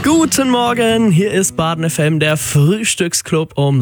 Guten Morgen, hier ist Baden FM, der Frühstücksclub um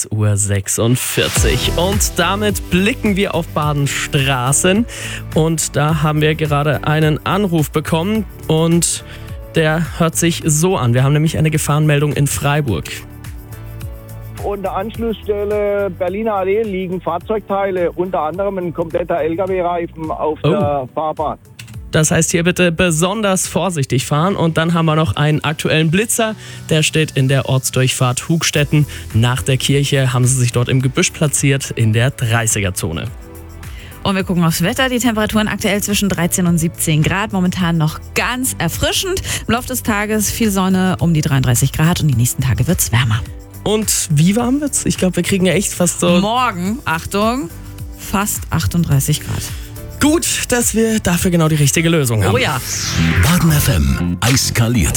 6.46 Uhr. Und damit blicken wir auf Badenstraßen. Und da haben wir gerade einen Anruf bekommen und der hört sich so an. Wir haben nämlich eine Gefahrenmeldung in Freiburg. Und der Anschlussstelle Berliner Allee liegen Fahrzeugteile, unter anderem ein kompletter LKW-Reifen auf der Fahrbahn. Das heißt, hier bitte besonders vorsichtig fahren. Und dann haben wir noch einen aktuellen Blitzer. Der steht in der Ortsdurchfahrt Hugstetten. Nach der Kirche haben sie sich dort im Gebüsch platziert, in der 30er-Zone. Und wir gucken aufs Wetter. Die Temperaturen aktuell zwischen 13 und 17 Grad. Momentan noch ganz erfrischend. Im Laufe des Tages viel Sonne, um die 33 Grad. Und die nächsten Tage wird es wärmer. Und wie warm wird's? Ich glaube, wir kriegen ja echt fast so... Morgen, Achtung, fast 38 Grad. Gut, dass wir dafür genau die richtige Lösung haben. Oh ja. Baden FM eiskaliert.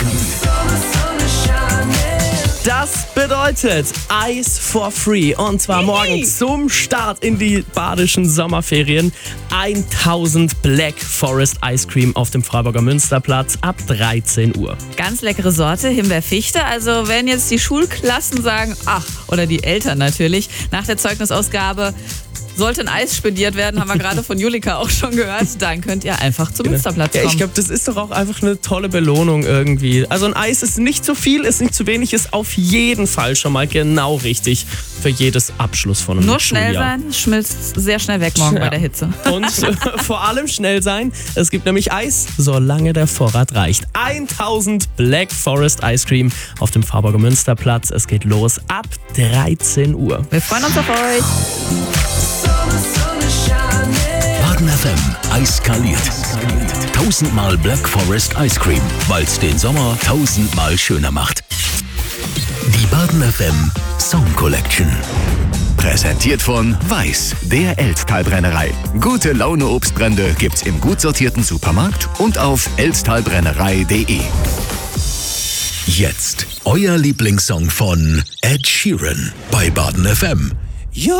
Das bedeutet Eis for free. Und zwar morgen zum Start in die badischen Sommerferien. 1000 Black Forest Ice Cream auf dem Freiburger Münsterplatz ab 13 Uhr. Ganz leckere Sorte, Himbeerfichte. Also wenn jetzt die Schulklassen sagen, oder die Eltern natürlich, nach der Zeugnisausgabe sollte ein Eis spendiert werden, haben wir gerade von Julika auch schon gehört, dann könnt ihr einfach zum Münsterplatz kommen. Ja, ich glaube, das ist doch auch einfach eine tolle Belohnung irgendwie. Also ein Eis ist nicht zu viel, ist nicht zu wenig, ist auf jeden Fall schon mal genau richtig für jedes Abschluss von einem Nur Schuljahr. schnell sein, schmilzt sehr schnell weg morgen bei der Hitze. Und vor allem schnell sein. Es gibt nämlich Eis, solange der Vorrat reicht. 1000 Black Forest Ice Cream auf dem Freiburger Münsterplatz. Es geht los ab 13 Uhr. Wir freuen uns auf euch. Baden FM eiskaliert. 1000-mal Black Forest Ice Cream, weil es den Sommer 1000-mal schöner macht. Die Baden FM Song Collection. Präsentiert von Weiß, der Elsttalbrennerei. Gute Laune Obstbrände gibt's im gut sortierten Supermarkt und auf elsttalbrennerei.de. Jetzt euer Lieblingssong von Ed Sheeran bei Baden FM.